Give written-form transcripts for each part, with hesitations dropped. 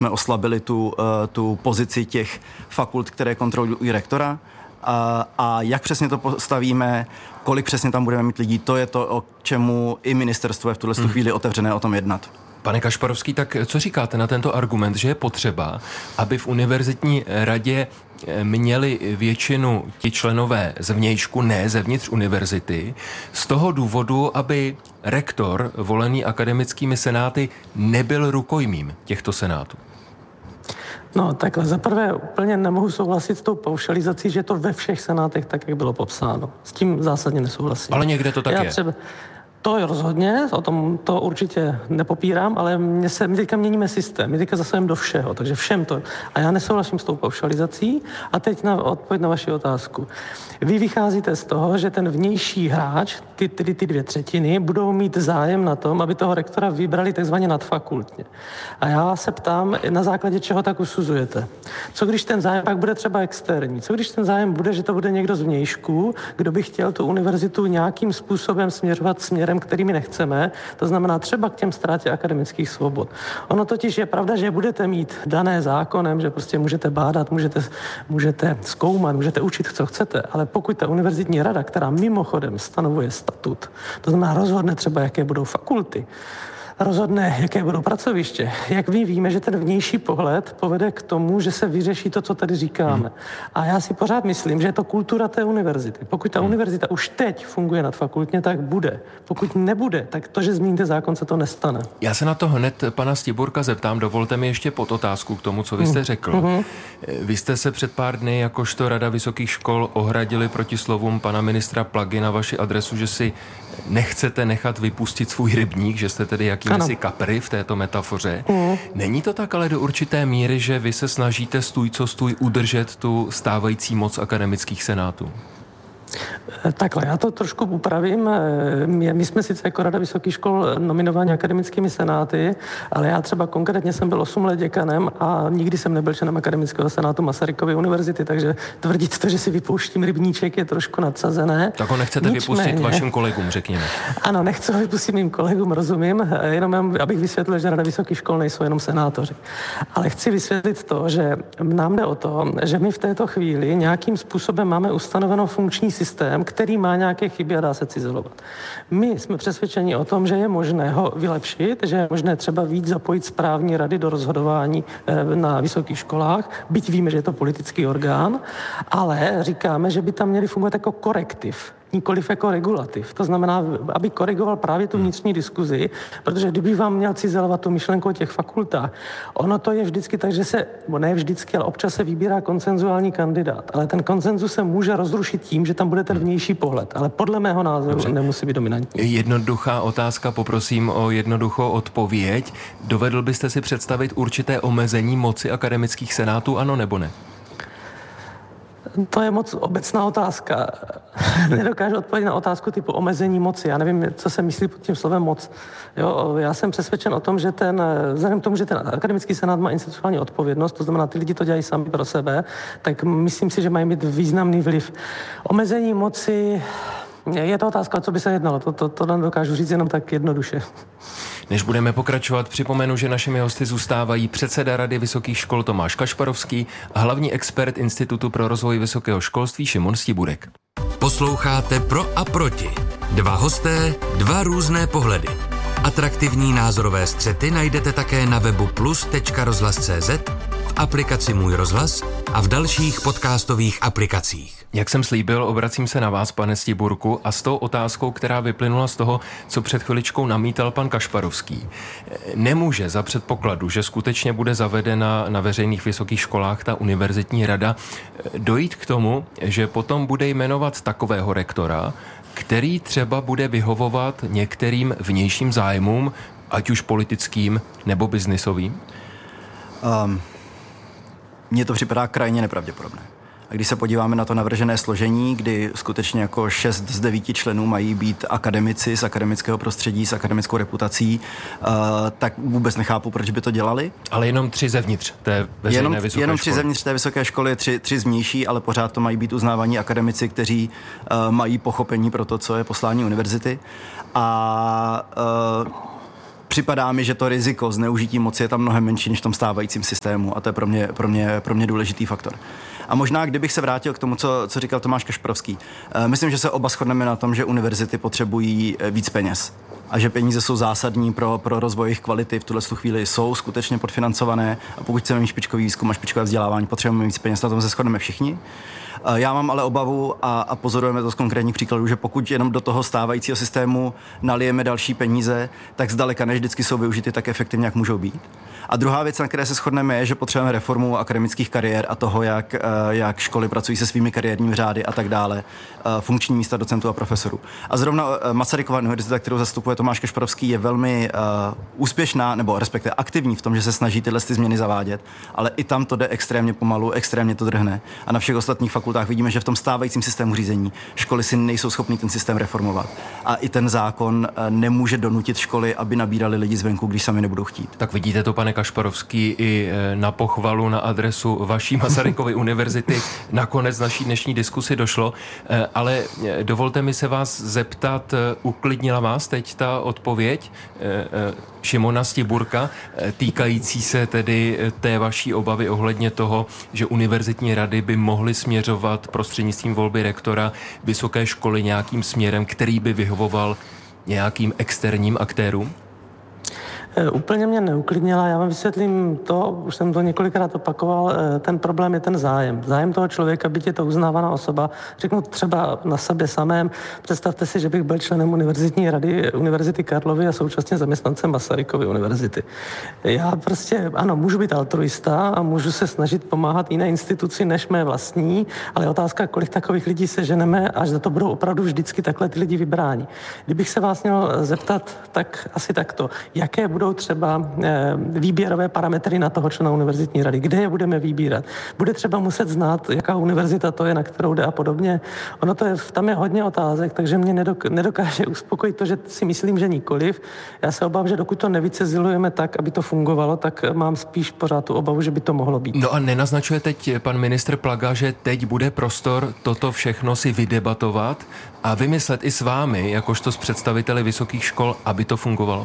jsme oslabili tu pozici těch fakult, které kontrolují rektora. A jak přesně to postavíme, kolik přesně tam budeme mít lidí, to je to, o čemu i ministerstvo je v tuhle chvíli otevřené o tom jednat. Pane Kašparovský, tak co říkáte na tento argument, že je potřeba, aby v univerzitní radě měli většinu ti členové zvnějšku, ne zevnitř univerzity, z toho důvodu, aby rektor volený akademickými senáty nebyl rukojmím těchto senátů? No, takhle zaprvé úplně nemohu souhlasit s tou paušalizací, že to ve všech senátech tak, jak bylo popsáno. S tím zásadně nesouhlasím. Ale někde to tak je. To je rozhodně, o tom to určitě nepopírám, ale my teďka měníme systém, my teďka zasahujeme do všeho, takže všem to. A já nesouhlasím s tou paušalizací. A teď odpověď na vaši otázku. Vy vycházíte z toho, že ten vnější hráč, ty 2/3, budou mít zájem na tom, aby toho rektora vybrali takzvaně nadfakultně. A já se ptám, na základě čeho tak usuzujete? Co když ten zájem pak bude třeba externí? Co když ten zájem bude, že to bude někdo z vnějšku, kdo by chtěl tu univerzitu nějakým způsobem směřovat směrem, který my nechceme, to znamená třeba k těm ztrátě akademických svobod. Ono totiž je pravda, že budete mít dané zákonem, že prostě můžete bádat, můžete zkoumat, můžete učit, co chcete, ale pokud ta univerzitní rada, která mimochodem stanovuje statut, to znamená rozhodne třeba, jaké budou fakulty, rozhodne, jaké budou pracoviště. Jak víme, že ten vnější pohled povede k tomu, že se vyřeší to, co tady říkáme. A já si pořád myslím, že je to kultura té univerzity. Pokud ta univerzita už teď funguje nadfakultně, tak bude. Pokud nebude, tak to, že změníte zákon, se to nestane. Já se na to hned pana Stiburka zeptám. Dovolte mi ještě podotázku k tomu, co vy jste řekl. Vy jste se před pár dny jakožto Rada vysokých škol ohradili proti slovům pana ministra Plagy na vaši adresu, že si nechcete nechat vypustit svůj rybník, že jste tedy jakýmsi kapry v této metafoře. Není to tak ale do určité míry, že vy se snažíte stůj co stůj udržet tu stávající moc akademických senátů? Takhle, já to trošku upravím. My jsme sice jako Rada vysokých škol nominováni akademickými senáty, ale já třeba konkrétně jsem byl 8 let děkanem a nikdy jsem nebyl členem akademického senátu Masarykovy univerzity, takže tvrdit to, že si vypouštím rybníček, je trošku nadsazené. Tak ho nechcete vypustit vašim kolegům, řekněme. Ano, nechci ho vypustit mým kolegům, rozumím, jenom abych vysvětlil, že Rada vysokých škol nejsou jenom senátoři. Ale chci vysvětlit to, že nám jde o to, že my v této chvíli nějakým způsobem máme ustanovenou funkční systém, který má nějaké chyby a dá se cizelovat. My jsme přesvědčeni o tom, že je možné ho vylepšit, že je možné třeba víc zapojit správní rady do rozhodování na vysokých školách, byť víme, že je to politický orgán, ale říkáme, že by tam měli fungovat jako korektiv, nikoliv jako regulativ. To znamená, aby korigoval právě tu vnitřní diskuzi, protože kdyby vám měl cizelovat tu myšlenku o těch fakultách, ono to je vždycky tak, že se, ne vždycky, ale občas se vybírá konsenzuální kandidát. Ale ten konsenzus se může rozrušit tím, že tam bude ten vnější pohled. Ale podle mého názoru nemusí být dominantní. Jednoduchá otázka, poprosím o jednoduchou odpověď. Dovedl byste si představit určité omezení moci akademických senátů, ano nebo ne? To je moc obecná otázka. Nedokážu odpovědět na otázku typu omezení moci. Já nevím, co se myslí pod tím slovem moc. Jo, já jsem přesvědčen o tom, že vzhledem k tomu, že ten akademický senát má institucionální odpovědnost, to znamená, ty lidi to dělají sami pro sebe, tak myslím si, že mají mít významný vliv. Omezení moci, je to otázka, co by se jednalo. To nedokážu říct jenom tak jednoduše. Než budeme pokračovat, připomenu, že našimi hosty zůstávají předseda Rady vysokých škol Tomáš Kašparovský a hlavní expert Institutu pro rozvoj vysokého školství Šimon Stiburek. Posloucháte Pro a proti. Dva hosté, dva různé pohledy. Atraktivní názorové střety najdete také na webu plus.rozhlas.cz, v aplikaci Můj rozhlas a v dalších podcastových aplikacích. Jak jsem slíbil, obracím se na vás, pane Stiburku, a s tou otázkou, která vyplynula z toho, co před chviličkou namítal pan Kašparovský. Nemůže za předpokladu, že skutečně bude zavedena na veřejných vysokých školách ta univerzitní rada, dojít k tomu, že potom bude jmenovat takového rektora, který třeba bude vyhovovat některým vnějším zájmům, ať už politickým nebo biznisovým? Mně to připadá krajně nepravděpodobné. A když se podíváme na to navržené složení, kdy skutečně jako 6 z 9 členů mají být akademici z akademického prostředí, s akademickou reputací, tak vůbec nechápu, proč by to dělali. Ale jenom 3 zevnitř té veřejné vysoké školy. Jenom 3 zevnitř té vysoké školy, 3 zvnější, ale pořád to mají být uznávaní akademici, kteří mají pochopení pro to, co je poslání univerzity. A připadá mi, že to riziko zneužití moci je tam mnohem menší než v tom stávajícím systému a to je pro mě důležitý faktor. A možná, kdybych se vrátil k tomu, co říkal Tomáš Kašparovský, myslím, že se oba shodneme na tom, že univerzity potřebují víc peněz a že peníze jsou zásadní pro rozvoj jejich kvality. V tuhle chvíli jsou skutečně podfinancované a pokud chceme mít špičkový výzkum a špičkové vzdělávání, potřebujeme víc peněz, na tom se shodneme všichni. Já mám ale obavu a pozorujeme to z konkrétních příkladů, že pokud jenom do toho stávajícího systému nalijeme další peníze, tak zdaleka než vždycky jsou využity tak efektivně, jak můžou být. A druhá věc, na které se shodneme, je, že potřebujeme reformu akademických kariér a toho, jak školy pracují se svými kariérními řády a tak dále, funkční místa docentů a profesorů. A zrovna Masarykova univerzita, kterou zastupuje Tomáš Kašparovský, je velmi úspěšná, nebo respektive aktivní v tom, že se snaží tyhle změny zavádět, ale i tam to jde extrémně pomalu, extrémně to drhne. A na všech ostatních fakultách vidíme, že v tom stávajícím systému řízení školy si nejsou schopný ten systém reformovat. A i ten zákon nemůže donutit školy, aby nabírali lidi zvenku, když sami nebudou chtít. Tak vidíte to, pane Kašparovský, i na pochvalu na adresu vaší Masarykovy univerzity nakonec naší dnešní diskusi došlo, ale dovolte mi se vás zeptat, uklidnila vás teď ta odpověď Šimona Stiburka, týkající se tedy té vaší obavy ohledně toho, že univerzitní rady by mohly směřovat prostřednictvím volby rektora vysoké školy nějakým směrem, který by vyhovoval nějakým externím aktérům? Úplně mě neuklidnila, já vám vysvětlím to, už jsem to několikrát opakoval, ten problém je ten zájem. Zájem toho člověka, byť je to uznávaná osoba, řeknu třeba na sebe samém, představte si, že bych byl členem univerzitní rady Univerzity Karlovy a současně zaměstnancem Masarykovy univerzity. Já prostě, ano, můžu být altruista a můžu se snažit pomáhat jiné instituci než mé vlastní, ale otázka, kolik takových lidí se ženeme, až za to budou opravdu vždycky takhle ty lidi vybráni. Kdybych se vás měl zeptat, tak asi takto, jaké budou třeba výběrové parametry na toho člena univerzitní rady, kde je budeme vybírat. Bude třeba muset znát, jaká univerzita to je, na kterou jde a podobně. Ono to je, tam je hodně otázek, takže mě nedokáže uspokojit to, že si myslím, že nikoliv. Já se obávám, že dokud to nevycezilujeme tak, aby to fungovalo, tak mám spíš pořád tu obavu, že by to mohlo být. No a nenaznačuje teď pan ministr Plaga, že teď bude prostor toto všechno si vydebatovat a vymyslet i s vámi, jakožto s představiteli vysokých škol, aby to fungovalo?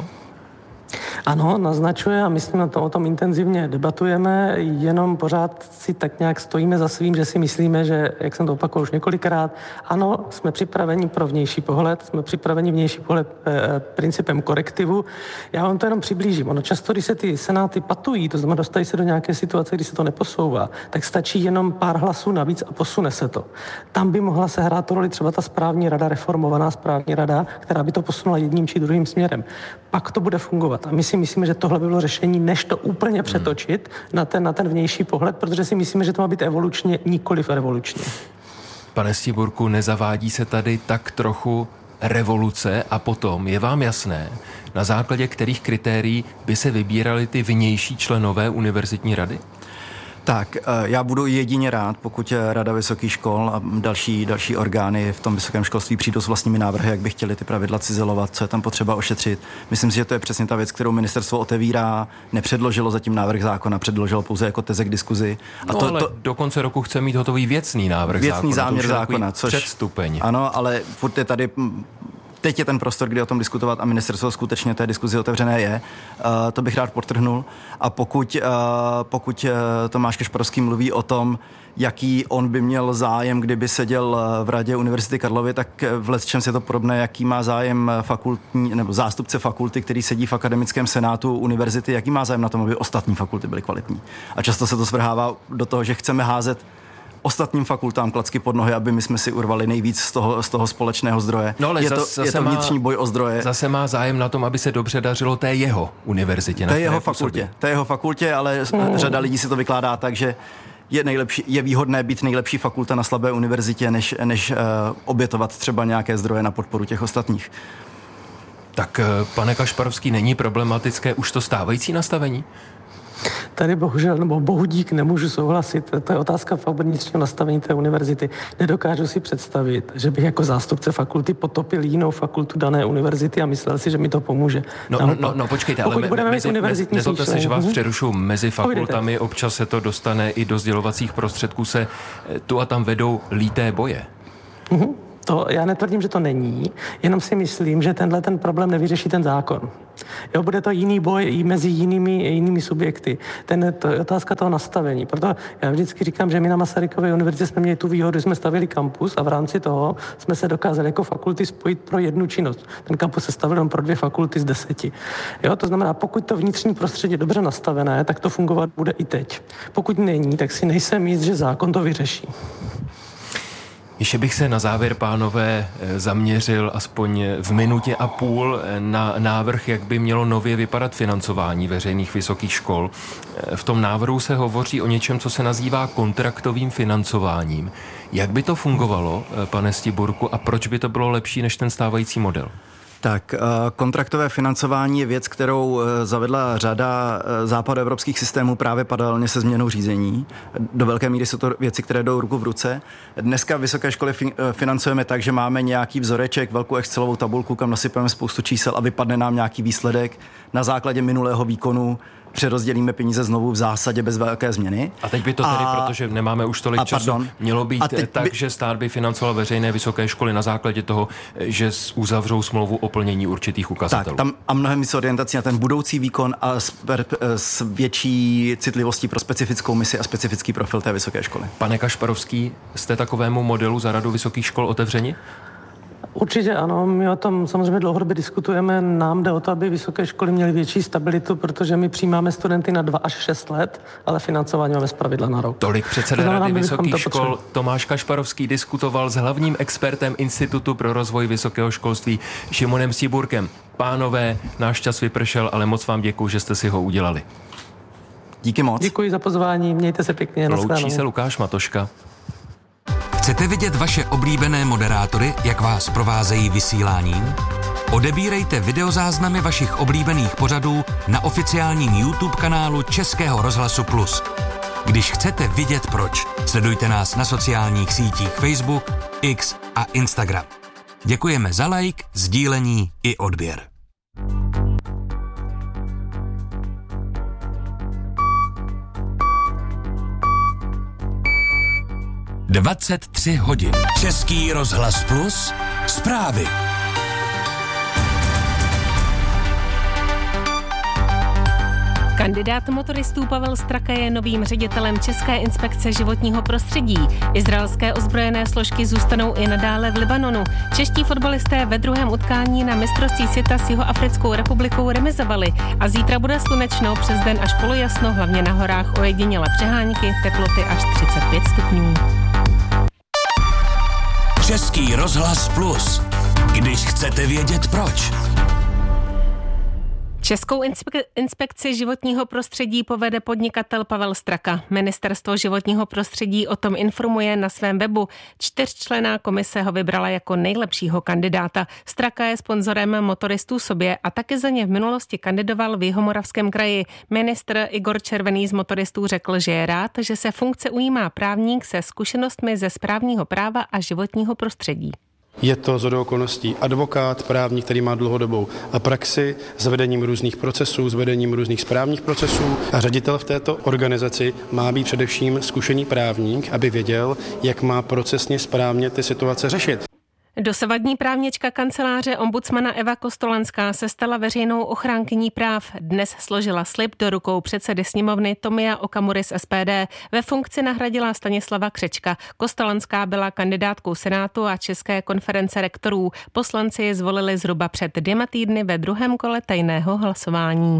Ano, naznačuje a myslím, o tom intenzivně debatujeme, jenom pořád si tak nějak stojíme za svým, že si myslíme, že, jak jsem to opakoval už několikrát, ano, jsme připraveni pro vnější pohled, jsme připraveni vnější pohled principem korektivu. Já vám to jenom přiblížím. Ono často, když se ty senáty patují, to znamená dostají se do nějaké situace, kdy se to neposouvá, tak stačí jenom pár hlasů navíc a posune se to. Tam by mohla sehrát tu roli třeba ta správní rada, reformovaná správní rada, která by to posunula jedním či druhým směrem. Pak to bude fungovat. A my si myslíme, že tohle by bylo řešení, než to úplně přetočit na ten vnější pohled, protože si myslíme, že to má být evolučně, nikoliv revolučně. Pane Stiburku, nezavádí se tady tak trochu revoluce a potom je vám jasné, na základě kterých kritérií by se vybírali ty vnější členové univerzitní rady? Tak, já budu jedině rád, pokud Rada vysokých škol a další orgány v tom vysokém školství přijdou s vlastními návrhy, jak by chtěli ty pravidla cizelovat, co je tam potřeba ošetřit. Myslím si, že to je přesně ta věc, kterou ministerstvo otevírá, nepředložilo zatím návrh zákona, předložilo pouze jako teze k diskuzi. Ale do konce roku chce mít hotový věcný návrh zákona. Věcný záměr zákona, což předstupeň. Ano, ale furt je tady. Teď je ten prostor, kdy o tom diskutovat a ministerstvo skutečně té diskuzi otevřené je. To bych rád podtrhnul. A pokud Tomáš Kašparovský mluví o tom, jaký on by měl zájem, kdyby seděl v radě Univerzity Karlovy, tak v lecčem je to podobné, jaký má zájem fakultní nebo zástupce fakulty, který sedí v akademickém senátu univerzity, jaký má zájem na tom, aby ostatní fakulty byly kvalitní. A často se to svrhává do toho, že chceme házet ostatním fakultám klacky pod nohy, aby my jsme si urvali nejvíc z toho společného zdroje. No, ale je to vnitřní boj o zdroje. Zase má zájem na tom, aby se dobře dařilo té jeho univerzitě. Té jeho fakultě, ale řada lidí si to vykládá tak, že je výhodné být nejlepší fakulta na slabé univerzitě, než obětovat třeba nějaké zdroje na podporu těch ostatních. Tak, pane Kašparovský, není problematické už to stávající nastavení? Tady bohužel, nebo bohu dík, nemůžu souhlasit. To je otázka vnitřního nastavení té univerzity. Nedokážu si představit, že bych jako zástupce fakulty potopil jinou fakultu dané univerzity a myslel si, že mi to pomůže. No počkejte, ale nezlobte se, že vás přerušu. Mezi fakultami občas se to dostane i do sdělovacích prostředků, se tu a tam vedou líté boje. To já netvrdím, že to není, jenom si myslím, že ten problém nevyřeší ten zákon. Jo, bude to jiný boj i mezi jinými subjekty. To je otázka toho nastavení. Proto já vždycky říkám, že my na Masarykově univerzitě jsme měli tu výhodu, že jsme stavili kampus a v rámci toho jsme se dokázali jako fakulty spojit pro jednu činnost. Ten kampus se stavil jen pro 2 fakulty z 10. Jo, to znamená, pokud to vnitřní prostředí je dobře nastavené, tak to fungovat bude i teď. Pokud není, tak si nejsem jist, že zákon to vyřeší. Ještě bych se na závěr, pánové, zaměřil aspoň v minutě a půl na návrh, jak by mělo nově vypadat financování veřejných vysokých škol. V tom návrhu se hovoří o něčem, co se nazývá kontraktovým financováním. Jak by to fungovalo, pane Stiburku, a proč by to bylo lepší než ten stávající model? Tak kontraktové financování je věc, kterou zavedla řada západoevropských systémů právě paralelně se změnou řízení. Do velké míry jsou to věci, které jdou ruku v ruce. Dneska vysoké školy financujeme tak, že máme nějaký vzoreček, velkou Excelovou tabulku, kam nasypeme spoustu čísel a vypadne nám nějaký výsledek. Na základě minulého výkonu přerozdělíme peníze znovu v zásadě bez velké změny. A teď by to tedy, protože nemáme už tolik času, mělo být tak, že stát by financoval veřejné vysoké školy na základě toho, že uzavřou smlouvu o plnění určitých ukazatelů. Tak, tam a mnohem více orientací na ten budoucí výkon a s větší citlivostí pro specifickou misi a specifický profil té vysoké školy. Pane Kašparovský, jste takovému modelu za Radu vysokých škol otevřeni? Určitě ano, my o tom samozřejmě dlouhodobě diskutujeme. Nám jde o to, aby vysoké školy měly větší stabilitu, protože my přijímáme studenty na 2 až 6 let, ale financování máme zpravidla na rok. Tolik předseda Rady vysokých škol Tomáš Kašparovský diskutoval s hlavním expertem Institutu pro rozvoj vysokého školství Šimonem Stiburkem. Pánové, náš čas vypršel, ale moc vám děkuju, že jste si ho udělali. Díky moc. Děkuji za pozvání, mějte se pěkně. Loučí se Lukáš Matoška. Chcete vidět vaše oblíbené moderátory, jak vás provázejí vysíláním? Odebírejte videozáznamy vašich oblíbených pořadů na oficiálním YouTube kanálu Českého rozhlasu Plus. Když chcete vidět proč, sledujte nás na sociálních sítích Facebook, X a Instagram. Děkujeme za like, sdílení i odběr. ...23 hodin. Český rozhlas Plus. Zprávy. Kandidát motoristů Pavel Straka je novým ředitelem České inspekce životního prostředí. Izraelské ozbrojené složky zůstanou i nadále v Libanonu. Čeští fotbalisté ve druhém utkání na mistrovství světa s Jihoafrickou republikou remizovali. A zítra bude slunečno, přes den až polojasno, hlavně na horách ojedinělé přehánky, teploty až 35 stupňů. Český rozhlas Plus. Když chcete vědět proč. Českou inspekci životního prostředí povede podnikatel Pavel Straka. Ministerstvo životního prostředí o tom informuje na svém webu. 4členná komise ho vybrala jako nejlepšího kandidáta. Straka je sponzorem motoristů sobě a taky za ně v minulosti kandidoval v Jihomoravském kraji. Ministr Igor Červený z motoristů řekl, že je rád, že se funkce ujímá právník se zkušenostmi ze správního práva a životního prostředí. Je to shodou okolností advokát, právník, který má dlouhodobou praxi s vedením různých procesů, s vedením různých správních procesů a ředitel v této organizaci má být především zkušený právník, aby věděl, jak má procesně správně ty situace řešit. Dosavadní právnička kanceláře ombudsmana Eva Kostolanská se stala veřejnou ochránkyní práv. Dnes složila slib do rukou předsedy sněmovny Tomia Okamury z SPD. Ve funkci nahradila Stanislava Křečka. Kostolanská byla kandidátkou Senátu a České konference rektorů. Poslanci je zvolili zhruba před 2 týdny ve druhém kole tajného hlasování.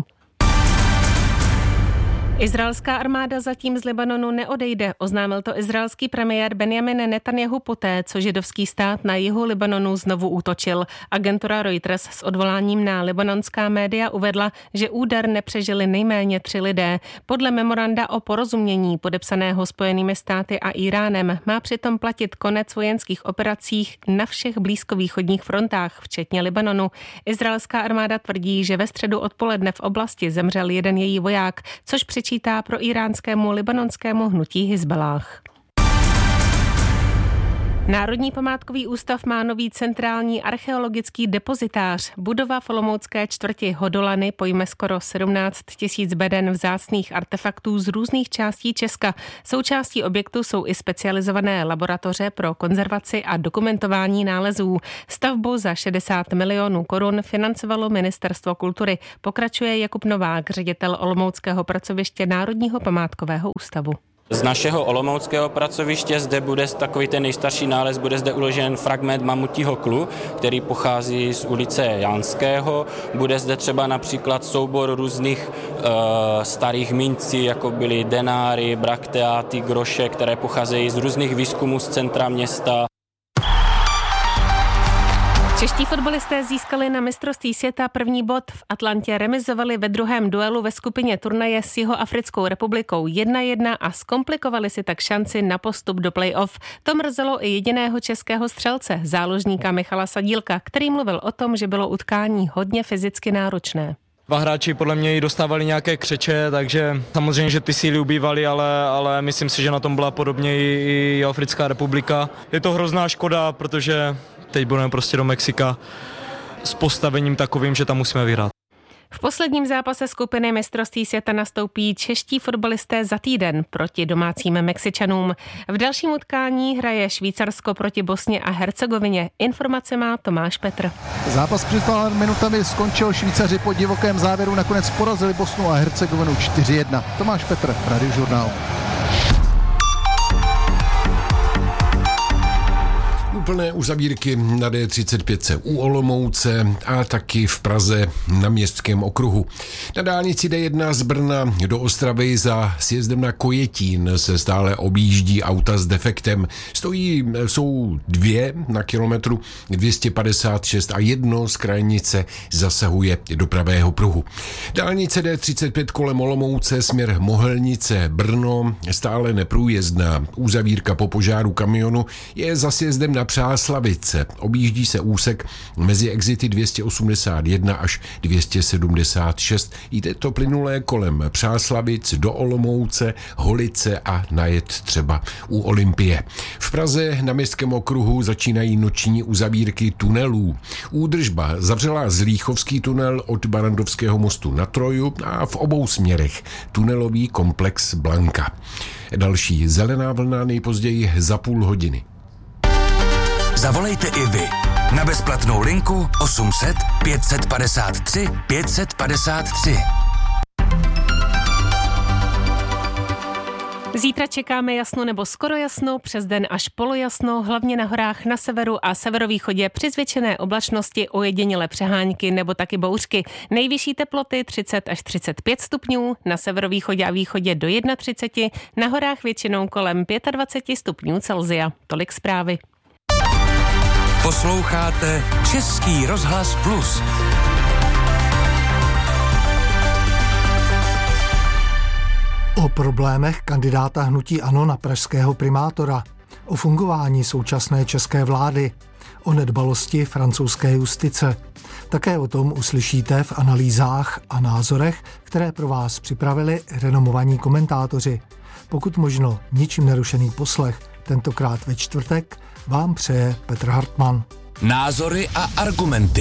Izraelská armáda zatím z Libanonu neodejde, oznámil to izraelský premiér Benjamin Netanjahu poté, co židovský stát na jihu Libanonu znovu útočil. Agentura Reuters s odvoláním na libanonská média uvedla, že úder nepřežili nejméně 3 lidé. Podle memoranda o porozumění podepsaného Spojenými státy a Iránem má přitom platit konec vojenských operacích na všech blízkovýchodních frontách, včetně Libanonu. Izraelská armáda tvrdí, že ve středu odpoledne v oblasti zemřel jeden její voják, což přičítá pro iránskému libanonskému hnutí Hizballáh. Národní památkový ústav má nový centrální archeologický depozitář. Budova v olomoucké čtvrti Hodolany pojme skoro 17 000 beden vzácných artefaktů z různých částí Česka. Součástí objektu jsou i specializované laboratoře pro konzervaci a dokumentování nálezů. Stavbu za 60 milionů korun financovalo Ministerstvo kultury. Pokračuje Jakub Novák, ředitel olomouckého pracoviště Národního památkového ústavu. Z našeho olomouckého pracoviště zde bude takový ten nejstarší nález, bude zde uložen fragment mamutího klu, který pochází z ulice Janského. Bude zde třeba například soubor různých starých mincí, jako byly denáry, brakteáty, groše, které pocházejí z různých výzkumů z centra města. Čeští fotbalisté získali na mistrovství světa první bod. V Atlantě remizovali ve druhém duelu ve skupině turnaje s Jihoafrickou republikou 1-1 a zkomplikovali si tak šanci na postup do play-off. To mrzelo i jediného českého střelce, záložníka Michala Sadílka, který mluvil o tom, že bylo utkání hodně fyzicky náročné. Dva hráči podle mě i dostávali nějaké křeče, takže samozřejmě, že ty síly ubývaly, ale myslím si, že na tom byla podobně i Africká republika. Je to hrozná škoda, protože teď budeme prostě do Mexika s postavením takovým, že tam musíme vyhrát. V posledním zápase skupiny mistrovství světa nastoupí čeští fotbalisté za týden proti domácím Mexičanům. V dalším utkání hraje Švýcarsko proti Bosně a Hercegovině. Informace má Tomáš Petr. Zápas před pár minutami skončil. Švýcaři po divokém závěru nakonec porazili Bosnu a Hercegovinu 4-1. Tomáš Petr, Radiožurnál. Plné uzavírky na D35 u Olomouce a taky v Praze na Městském okruhu. Na dálnici D1 z Brna do Ostravy za sjezdem na Kojetín se stále objíždí auta s defektem. Jsou dvě na kilometru 256 a jedno z krajnice zasahuje do pravého pruhu. Dálnice D35 kolem Olomouce směr Mohelnice Brno stále neprůjezdná. Uzavírka po požáru kamionu je za sjezdem na Přáslavice. Objíždí se úsek mezi exity 281 až 276. Jde to plynulé kolem Přáslavic do Olomouce, Holice a najet třeba u Olympie. V Praze na Městském okruhu začínají noční uzavírky tunelů. Údržba zavřela Zlíchovský tunel od Barandovského mostu na Troju a v obou směrech tunelový komplex Blanka. Další zelená vlna nejpozději za půl hodiny. Zavolejte i vy na bezplatnou linku 800 553 553. Zítra čekáme jasno nebo skoro jasno, přes den až polojasno, hlavně na horách na severu a severovýchodě při zvětšené oblačnosti ojedinělé přehánky nebo taky bouřky. Nejvyšší teploty 30 až 35 stupňů, na severovýchodě a východě do 31, na horách většinou kolem 25 stupňů Celsia. Tolik zprávy. Posloucháte Český rozhlas Plus. O problémech kandidáta hnutí ANO na pražského primátora, o fungování současné české vlády, o nedbalosti francouzské justice. Také o tom uslyšíte v analýzách a názorech, které pro vás připravili renomovaní komentátoři. Pokud možno ničím nerušený poslech, tentokrát ve čtvrtek, vám přeje Petr Hartmann. Názory a argumenty.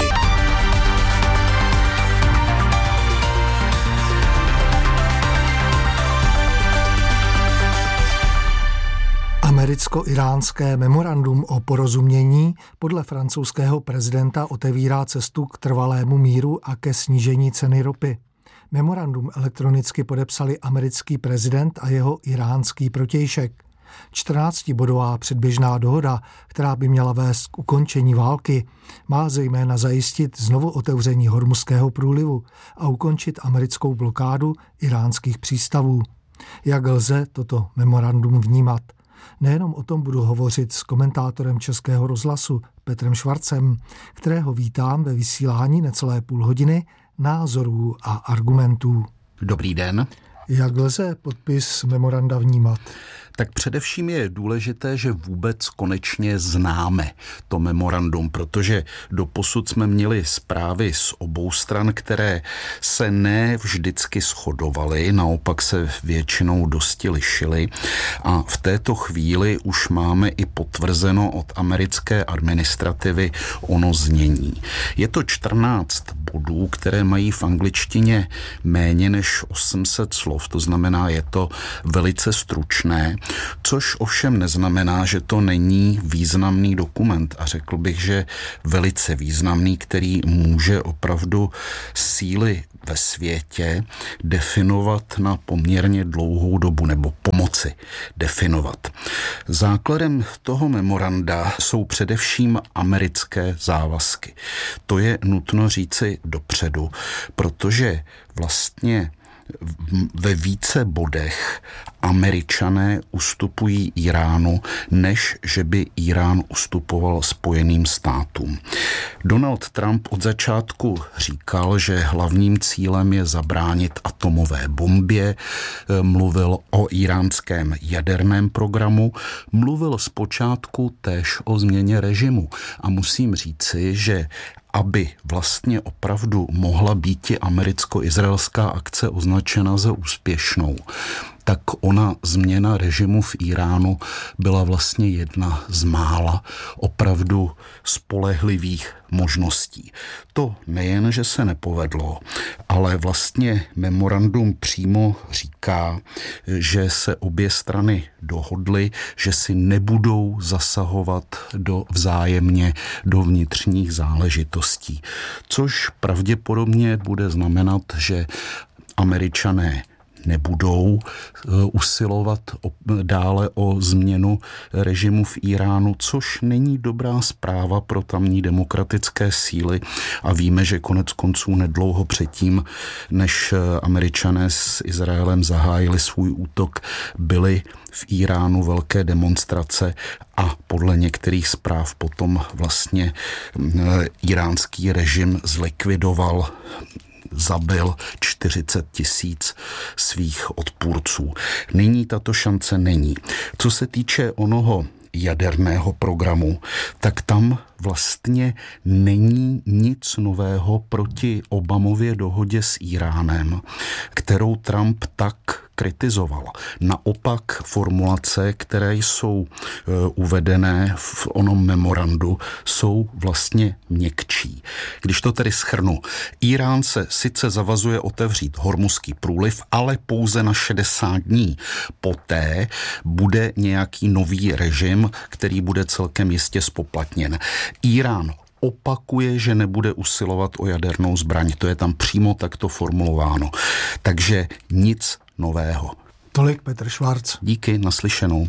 Americko-iránské memorandum o porozumění podle francouzského prezidenta otevírá cestu k trvalému míru a ke snížení ceny ropy. Memorandum elektronicky podepsali americký prezident a jeho iránský protějšek. 14bodová předběžná dohoda, která by měla vést k ukončení války, má zejména zajistit znovu otevření Hormuzského průlivu a ukončit americkou blokádu iránských přístavů. Jak lze toto memorandum vnímat? Nejenom o tom budu hovořit s komentátorem Českého rozhlasu Petrem Švarcem, kterého vítám ve vysílání necelé půl hodiny názorů a argumentů. Dobrý den. Jak lze podpis memoranda vnímat? Tak především je důležité, že vůbec konečně známe to memorandum, protože doposud jsme měli zprávy z obou stran, které se ne vždycky shodovaly, naopak se většinou dosti lišily a v této chvíli už máme i potvrzeno od americké administrativy ono znění. Je to 14 bodů, které mají v angličtině méně než 800 slov, to znamená, je to velice stručné, což ovšem neznamená, že to není významný dokument a řekl bych, že velice významný, který může opravdu síly ve světě definovat na poměrně dlouhou dobu nebo pomoci definovat. Základem toho memoranda jsou především americké závazky. To je nutno říci dopředu, protože vlastně ve více bodech Američané ustupují Iránu, než že by Irán ustupoval Spojeným státům. Donald Trump od začátku říkal, že hlavním cílem je zabránit atomové bombě, mluvil o iránském jaderném programu, mluvil zpočátku též o změně režimu a musím říci, že aby vlastně opravdu mohla být americko-izraelská akce označena za úspěšnou, tak ona změna režimu v Iránu byla vlastně jedna z mála opravdu spolehlivých možností. To nejen, že se nepovedlo, ale vlastně memorandum přímo říká, že se obě strany dohodly, že si nebudou zasahovat vzájemně do vnitřních záležitostí, což pravděpodobně bude znamenat, že Američané nebudou usilovat dále o změnu režimu v Iránu, což není dobrá zpráva pro tamní demokratické síly a víme, že konec konců nedlouho předtím, než Američané s Izraelem zahájili svůj útok, byly v Iránu velké demonstrace a podle některých zpráv potom vlastně iránský režim zlikvidoval, zabil 40 000 svých odpůrců. Nyní tato šance není. Co se týče onoho jaderného programu, tak tam vlastně není nic nového proti Obamově dohodě s Iránem, kterou Trump tak kritizoval. Naopak formulace, které jsou uvedené v onom memorandu, jsou vlastně měkčí. Když to tedy shrnu, Irán se sice zavazuje otevřít Hormuzský průliv, ale pouze na 60 dní. Poté bude nějaký nový režim, který bude celkem jistě spoplatněn. Irán opakuje, že nebude usilovat o jadernou zbraň. To je tam přímo takto formulováno. Takže nic nového. Tolik Petr Švarc. Díky, naslyšenou.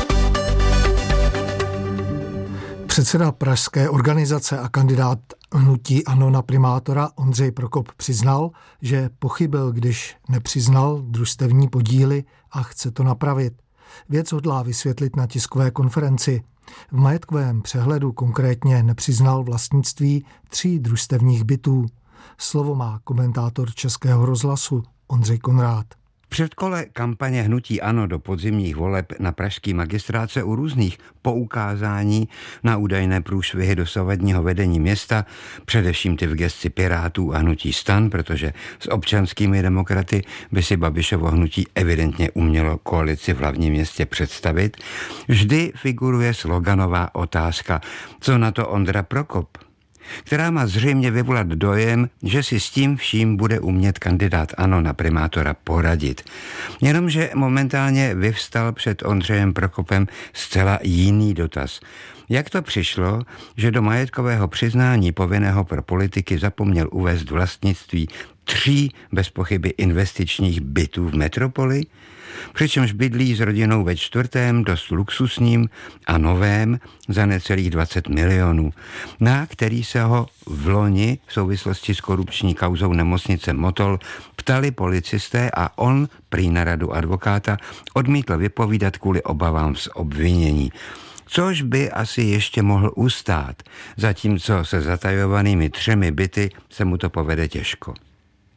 Předseda pražské organizace a kandidát hnutí ANO na primátora Ondřej Prokop přiznal, že pochybil, když nepřiznal družstevní podíly a chce to napravit. Věc hodlá vysvětlit na tiskové konferenci. V majetkovém přehledu konkrétně nepřiznal vlastnictví 3 družstevních bytů. Slovo má komentátor Českého rozhlasu Ondřej Konrád. V předkole kampaně hnutí ANO do podzimních voleb na pražský magistrát se u různých poukázání na údajné průšvihy dosavadního vedení města, především ty v gesci Pirátů a hnutí STAN, protože s občanskými demokraty by si Babišovo hnutí evidentně umělo koalici v hlavním městě představit, vždy figuruje sloganová otázka, co na to Ondra Prokop, která má zřejmě vyvolat dojem, že si s tím vším bude umět kandidát ANO na primátora poradit. Jenomže momentálně vyvstal před Ondřejem Prokopem zcela jiný dotaz. Jak to přišlo, že do majetkového přiznání povinného pro politiky zapomněl uvést vlastnictví 3 bez pochyby investičních bytů v metropoli? Přičemž bydlí s rodinou ve 4., dost luxusním a novém za necelých 20 milionů, na který se ho v loni v souvislosti s korupční kauzou nemocnice Motol ptali policisté a on prý na radu advokáta odmítl vypovídat kvůli obavám z obvinění. Což by asi ještě mohl ustát, zatímco se zatajovanými 3 byty se mu to povede těžko.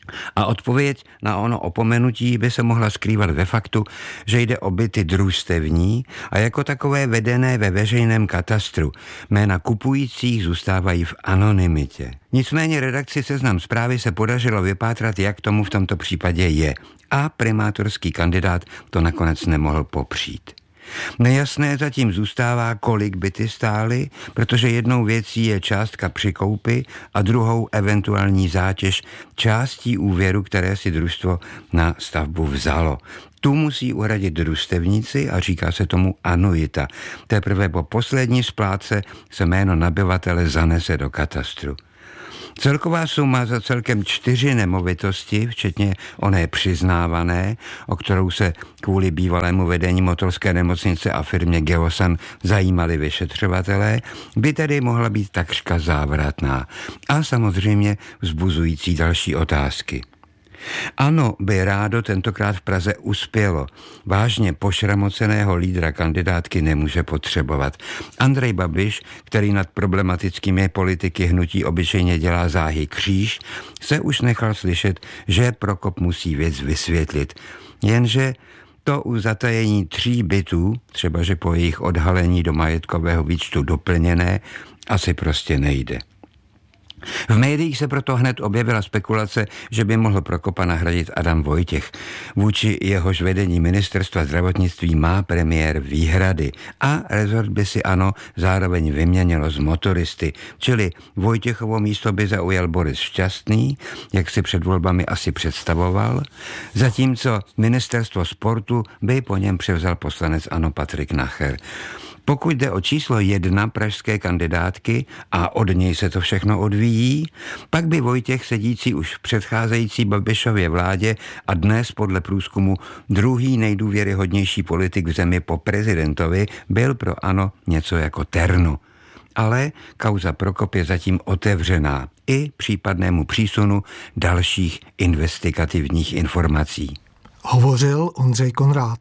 A odpověď na ono opomenutí by se mohla skrývat ve faktu, že jde o byty družstevní a jako takové vedené ve veřejném katastru. Jména kupujících zůstávají v anonymitě. Nicméně redakci Seznam Zprávy se podařilo vypátrat, jak tomu v tomto případě je. A primátorský kandidát to nakonec nemohl popřít. Nejasné zatím zůstává, kolik byty stály, protože jednou věcí je částka při koupi a druhou eventuální zátěž částí úvěru, které si družstvo na stavbu vzalo. Tu musí uhradit družstevníci a říká se tomu anuita. Teprve po poslední splátce se jméno nabyvatele zanese do katastru. Celková suma za celkem 4 nemovitosti, včetně oné přiznávané, o kterou se kvůli bývalému vedení Motolské nemocnice a firmě Geosan zajímali vyšetřovatelé, by tedy mohla být takřka závratná. A samozřejmě vzbuzující další otázky. ANO by rádo tentokrát v Praze uspělo. Vážně pošramoceného lídra kandidátky nemůže potřebovat. Andrej Babiš, který nad problematickými politiky hnutí obyčejně dělá záhy kříž, se už nechal slyšet, že Prokop musí věc vysvětlit. Jenže to u zatajení 3 bytů, třeba že po jejich odhalení do majetkového výčtu doplněné, asi prostě nejde. V médiích se proto hned objevila spekulace, že by mohl Prokopa nahradit Adam Vojtěch. Vůči jehož vedení ministerstva zdravotnictví má premiér výhrady a rezort by si ANO zároveň vyměnilo z motoristy, čili Vojtěchovo místo by zaujal Boris Šťastný, jak si před volbami asi představoval, zatímco ministerstvo sportu by po něm převzal poslanec ANO Patrik Nacher. Pokud jde o číslo 1 pražské kandidátky a od něj se to všechno odvíjí, pak by Vojtěch, sedící už v předcházející Babišově vládě a dnes podle průzkumu druhý nejdůvěryhodnější politik v zemi po prezidentovi, byl pro ANO něco jako terno. Ale kauza Prokop je zatím otevřená i případnému přísunu dalších investigativních informací. Hovořil Ondřej Konrád.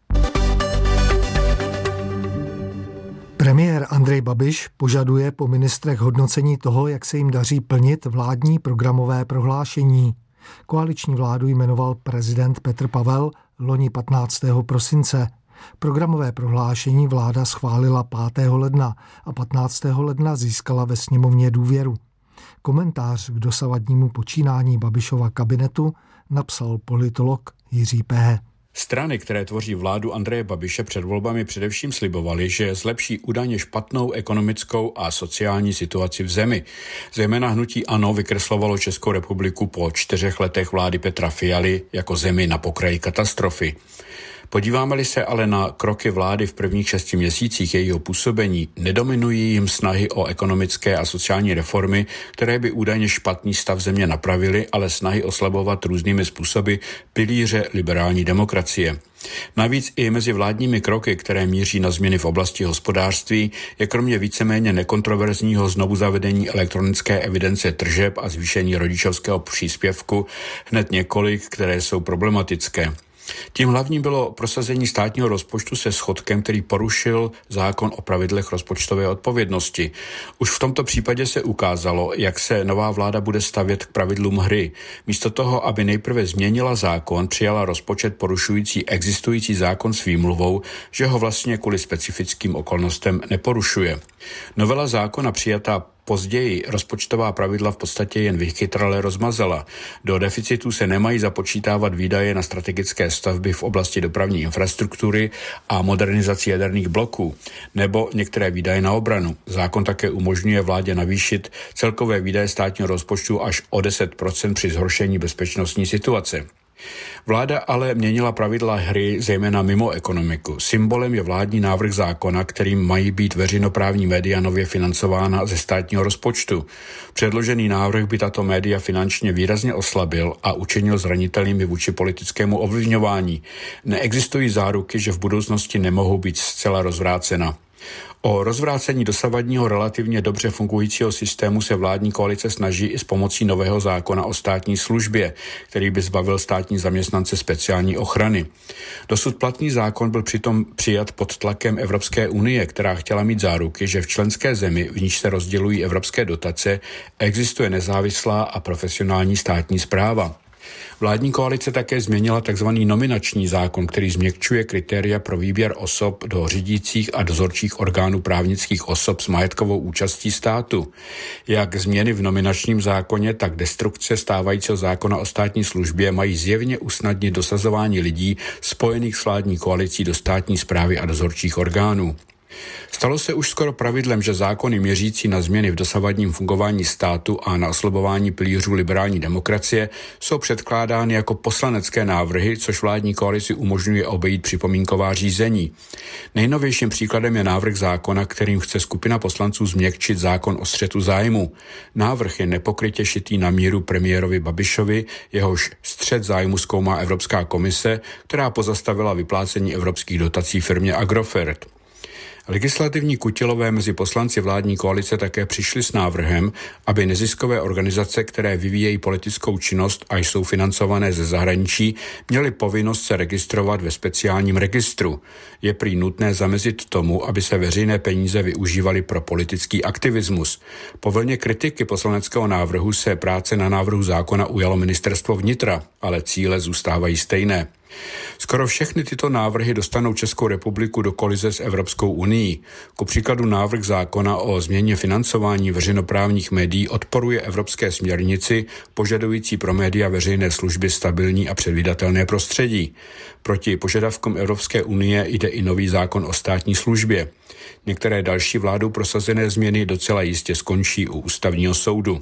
Premiér Andrej Babiš požaduje po ministrech hodnocení toho, jak se jim daří plnit vládní programové prohlášení. Koaliční vládu jmenoval prezident Petr Pavel loni 15. prosince. Programové prohlášení vláda schválila 5. ledna a 15. ledna získala ve sněmovně důvěru. Komentář k dosavadnímu počínání Babišova kabinetu napsal politolog Jiří Pehe. Strany, které tvoří vládu Andreje Babiše, před volbami především slibovaly, že zlepší údajně špatnou ekonomickou a sociální situaci v zemi. Zejména hnutí ANO vykreslovalo Českou republiku po 4 letech vlády Petra Fialy jako zemi na pokraji katastrofy. Podíváme-li se ale na kroky vlády v prvních 6 měsících jejího působení, nedominují jim snahy o ekonomické a sociální reformy, které by údajně špatný stav země napravily, ale snahy oslabovat různými způsoby pilíře liberální demokracie. Navíc i mezi vládními kroky, které míří na změny v oblasti hospodářství, je kromě víceméně nekontroverzního znovuzavedení elektronické evidence tržeb a zvýšení rodičovského příspěvku hned několik, které jsou problematické. Tím hlavním bylo prosazení státního rozpočtu se schodkem, který porušil zákon o pravidlech rozpočtové odpovědnosti. Už v tomto případě se ukázalo, jak se nová vláda bude stavět k pravidlům hry. Místo toho, aby nejprve změnila zákon, přijala rozpočet porušující existující zákon s výmluvou, že ho vlastně kvůli specifickým okolnostem neporušuje. Novela zákona přijatá později rozpočtová pravidla v podstatě jen vychytrale rozmazala. Do deficitu se nemají započítávat výdaje na strategické stavby v oblasti dopravní infrastruktury a modernizaci jaderných bloků, nebo některé výdaje na obranu. Zákon také umožňuje vládě navýšit celkové výdaje státního rozpočtu až o 10% při zhoršení bezpečnostní situace. Vláda ale měnila pravidla hry zejména mimo ekonomiku. Symbolem je vládní návrh zákona, kterým mají být veřejnoprávní média nově financována ze státního rozpočtu. Předložený návrh by tato média finančně výrazně oslabil a učinil zranitelnými vůči politickému ovlivňování. Neexistují záruky, že v budoucnosti nemohou být zcela rozvrácena. O rozvrácení dosavadního relativně dobře fungujícího systému se vládní koalice snaží i s pomocí nového zákona o státní službě, který by zbavil státní zaměstnance speciální ochrany. Dosud platný zákon byl přitom přijat pod tlakem Evropské unie, která chtěla mít záruky, že v členské zemi, v níž se rozdělují evropské dotace, existuje nezávislá a profesionální státní správa. Vládní koalice také změnila tzv. Nominační zákon, který změkčuje kritéria pro výběr osob do řídících a dozorčích orgánů právnických osob s majetkovou účastí státu. Jak změny v nominačním zákoně, tak destrukce stávajícího zákona o státní službě mají zjevně usnadnit dosazování lidí spojených s vládní koalicí do státní správy a dozorčích orgánů. Stalo se už skoro pravidlem, že zákony měřící na změny v dosavadním fungování státu a na oslabování pilířů liberální demokracie jsou předkládány jako poslanecké návrhy, což vládní koalici umožňuje obejít připomínková řízení. Nejnovějším příkladem je návrh zákona, kterým chce skupina poslanců změkčit zákon o střetu zájmu. Návrh je nepokrytě šitý na míru premiérovi Babišovi, jehož střet zájmu zkoumá Evropská komise, která pozastavila vyplácení evropských dotací firmě Agrofert. Legislativní kutilové mezi poslanci vládní koalice také přišli s návrhem, aby neziskové organizace, které vyvíjejí politickou činnost a jsou financované ze zahraničí, měly povinnost se registrovat ve speciálním registru. Je prý nutné zamezit tomu, aby se veřejné peníze využívaly pro politický aktivismus. Po vlně kritiky poslaneckého návrhu se práce na návrhu zákona ujalo ministerstvo vnitra, ale cíle zůstávají stejné. Skoro všechny tyto návrhy dostanou Českou republiku do kolize s Evropskou unií. Ku příkladu návrh zákona o změně financování veřejnoprávních médií odporuje evropské směrnici požadující pro média veřejné služby stabilní a předvídatelné prostředí. Proti požadavkům Evropské unie jde i nový zákon o státní službě. Některé další vládou prosazené změny docela jistě skončí u ústavního soudu.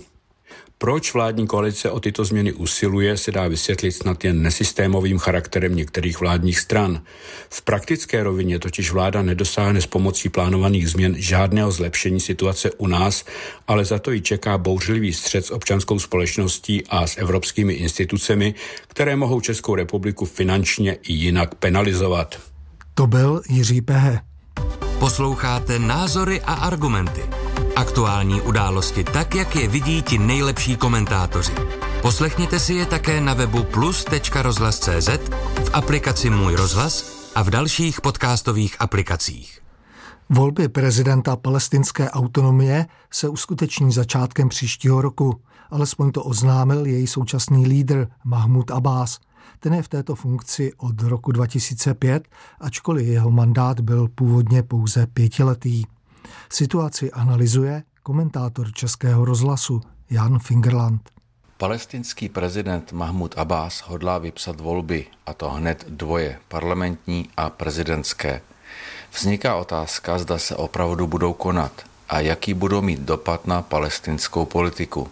Proč vládní koalice o tyto změny usiluje, se dá vysvětlit snad jen nesystémovým charakterem některých vládních stran. V praktické rovině totiž vláda nedosáhne s pomocí plánovaných změn žádného zlepšení situace u nás, ale za to ji čeká bouřlivý střet s občanskou společností a s evropskými institucemi, které mohou Českou republiku finančně i jinak penalizovat. To byl Jiří Pehe. Posloucháte Názory a argumenty. Aktuální události tak, jak je vidí ti nejlepší komentátoři. Poslechněte si je také na webu plus.rozhlas.cz, v aplikaci Můj rozhlas a v dalších podcastových aplikacích. Volby prezidenta palestinské autonomie se uskuteční začátkem příštího roku. Alespoň to oznámil její současný lídr Mahmud Abbás. Ten je v této funkci od roku 2005, ačkoliv jeho mandát byl původně pouze 5letý. Situaci analyzuje komentátor Českého rozhlasu Jan Fingerland. Palestinský prezident Mahmud Abbás hodlá vypsat volby, a to hned dvoje, parlamentní a prezidentské. Vzniká otázka, zda se opravdu budou konat a jaký budou mít dopad na palestinskou politiku.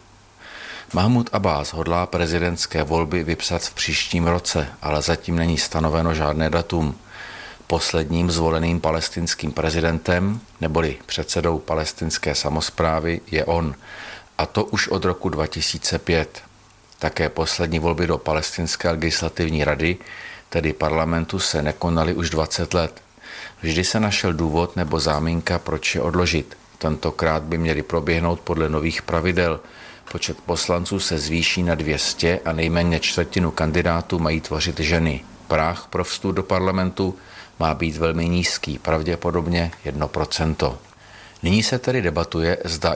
Mahmud Abbás hodlá prezidentské volby vypsat v příštím roce, ale zatím není stanoveno žádné datum. Posledním zvoleným palestinským prezidentem, neboli předsedou palestinské samosprávy, je on, a to už od roku 2005. Také poslední volby do palestinské legislativní rady, tedy parlamentu, se nekonaly už 20 let. Vždy se našel důvod nebo záminka, proč je odložit. Tentokrát by měly proběhnout podle nových pravidel. Počet poslanců se zvýší na 200 a nejméně čtvrtinu kandidátů mají tvořit ženy. Práh pro vstup do parlamentu má být velmi nízký, pravděpodobně 1%. Nyní se tedy debatuje, zda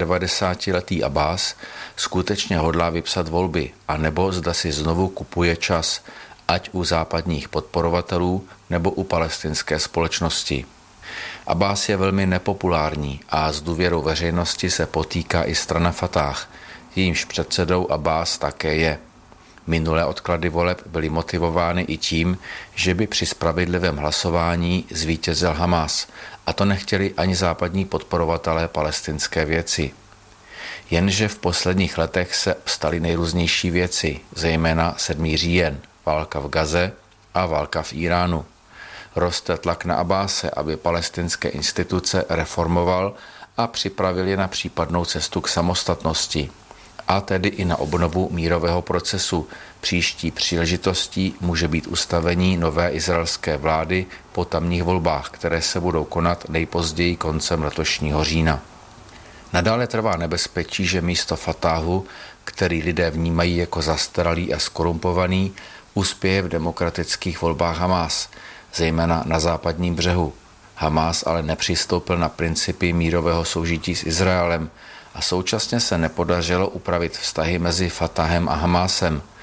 91letý Abbás skutečně hodlá vypsat volby, anebo zda si znovu kupuje čas, ať u západních podporovatelů nebo u palestinské společnosti. Abbás je velmi nepopulární a s důvěrou veřejnosti se potýká i strana Fatah, jejímž předsedou Abbás také je. Minulé odklady voleb byly motivovány i tím, že by při spravedlivém hlasování zvítězil Hamas, a to nechtěli ani západní podporovatelé palestinské věci. Jenže v posledních letech se staly nejrůznější věci, zejména 7. říjen, válka v Gaze a válka v Iránu. Roste tlak na Abbáse, aby palestinské instituce reformoval a připravil je na případnou cestu k samostatnosti, a tedy i na obnovu mírového procesu. Příští příležitostí může být ustavení nové izraelské vlády po tamních volbách, které se budou konat nejpozději koncem letošního října. Nadále trvá nebezpečí, že místo Fatahu, který lidé vnímají jako zastaralý a skorumpovaný, uspěje v demokratických volbách Hamás, zejména na západním břehu. Hamás ale nepřistoupil na principy mírového soužití s Izraelem a současně se nepodařilo upravit vztahy mezi Fatahem a Hamásem.